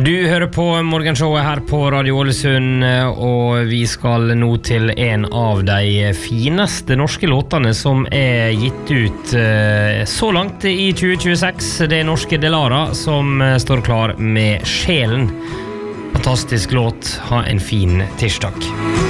Du hører på Morgenshowet her på Radio Ålesund, og vi skal nå til en av de fineste norske låtene som gitt ut så langt i 2026. Det norske Delara som står klar med Sjelen. Fantastisk låt. Ha en fin tirsdag.